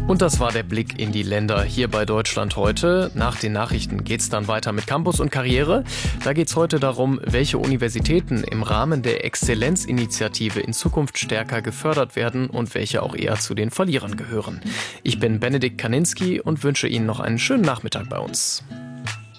Und das war der Blick in die Länder hier bei Deutschland heute. Nach den Nachrichten geht's dann weiter mit Campus und Karriere. Da geht's heute darum, welche Universitäten im Rahmen der Exzellenzinitiative in Zukunft stärker gefördert werden und welche auch eher zu den Verlierern gehören. Ich bin Benedikt Kaninski und wünsche Ihnen noch einen schönen Nachmittag bei uns.